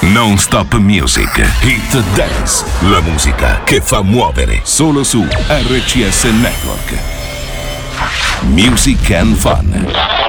Non Stop Music, Hit Dance, la musica che fa muovere, solo su RCS Network. Music and Fun.